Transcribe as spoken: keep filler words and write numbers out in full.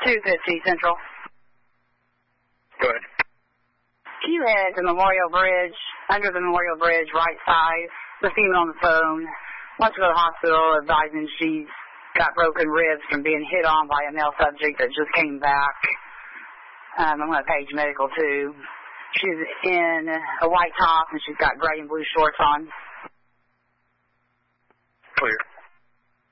two fifty Central. Go ahead. Can you head to Memorial Bridge, under the Memorial Bridge, right side? The female on the phone wants to go to the hospital, advising she's got broken ribs from being hit on by a male subject that just came back. Um, I'm going to page medical, too. She's in a white top, and she's got gray and blue shorts on. Clear.